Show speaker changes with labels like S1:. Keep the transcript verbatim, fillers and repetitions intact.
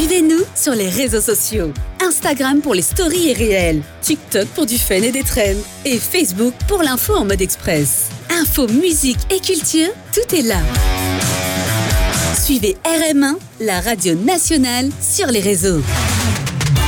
S1: Suivez-nous sur les réseaux sociaux. Instagram pour les stories et réels, TikTok pour du fun et des trends, et Facebook pour l'info en mode express. Info, musique et culture, tout est là. Suivez R M un, la radio nationale, sur les réseaux.